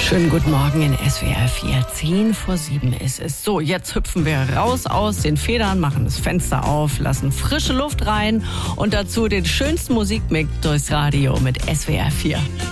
Schönen guten Morgen in SWR 4. 10 vor 7 ist es. So, jetzt hüpfen wir raus aus den Federn, machen das Fenster auf, lassen frische Luft rein und dazu den schönsten Musikmix durchs Radio mit SWR 4.